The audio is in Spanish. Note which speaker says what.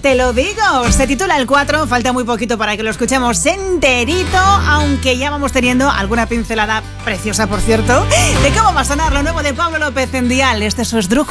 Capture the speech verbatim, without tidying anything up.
Speaker 1: te lo digo. Se titula El cuatro, falta muy poquito para que lo escuchemos enterito, aunque ya vamos teniendo alguna pincelada preciosa, por cierto, de cómo va a sonar lo nuevo de Pablo López en Dial. Este es su esdrújulo.